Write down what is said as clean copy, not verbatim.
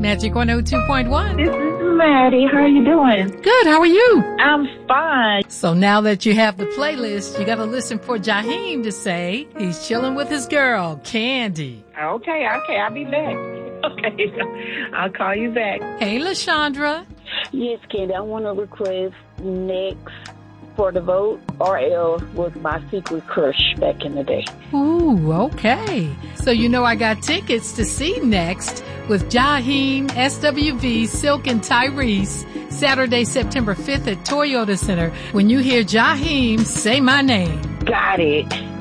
Magic 102.1. This is Maddie. How are you doing? Good. How are you? I'm fine. So now that you have the playlist, you got to listen for Jaheim to say he's chilling with his girl, Candy. Okay. I'll be back. Okay. I'll call you back. Hey, LaShondra. Yes, Candy. I want to request Next for the vote. RL was my secret crush back in the day. Ooh, okay. So you know I got tickets to see Next with Jaheim, SWV, Silk, and Tyrese Saturday, September 5th at Toyota Center. When you hear Jaheim, say my name. Got it.